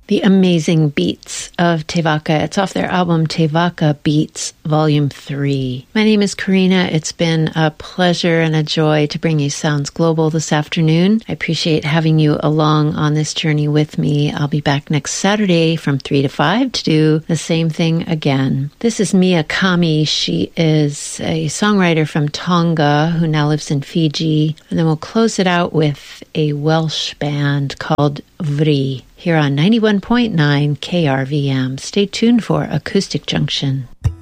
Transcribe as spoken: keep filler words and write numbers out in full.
The Amazing Beats of Te Waka. It's off their album Te Waka Beats Volume three. My name is Karina. It's been a pleasure and a joy to bring you Sounds Global this afternoon. I appreciate having you along on this journey with me. I'll be back next Saturday from three to five to do the same thing again. This is Mia Kami. She is a songwriter from Tonga who now lives in Fiji. And then we'll close it out with a Welsh band called Vri, here on ninety-one point nine K R V M. Stay tuned for Acoustic Junction.